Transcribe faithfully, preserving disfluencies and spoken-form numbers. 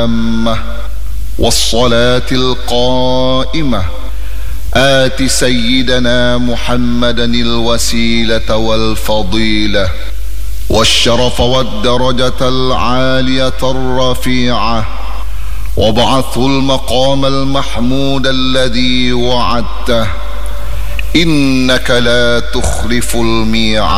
التامة والصلاة القائمة آت سيدنا محمدا الوسيلة والفضيلة والشرف والدرجة العالية الرفيعة وابعثه المقام المحمود الذي وعدته إنك لا تخلف الميعاد.